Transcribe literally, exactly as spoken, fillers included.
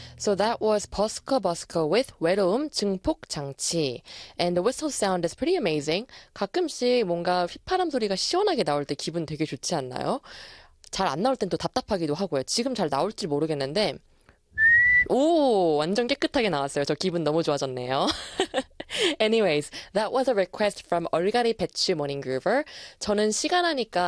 So that was 버스커 버스커 with 외로움 증폭 장치. And the whistle sound is pretty amazing. 가끔씩 뭔가 휘파람 소리가 시원하게 나올 때 기분 되게 좋지 않나요? 잘 안 나올 땐 또 답답하기도 하고요. 지금 잘 나올지 모르겠는데 오, 완전 깨끗하게 나왔어요. 저 기분 너무 좋아졌네요. Anyways, that was a request from 얼갈이 배추 모닝그루버. 저는 시간 하니까